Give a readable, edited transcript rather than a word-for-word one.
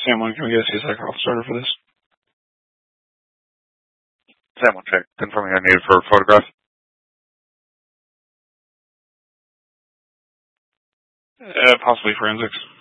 Sam 1, can we get a CSI call starter for this? Sam 1 check. Confirming I need it for a photograph. Possibly forensics.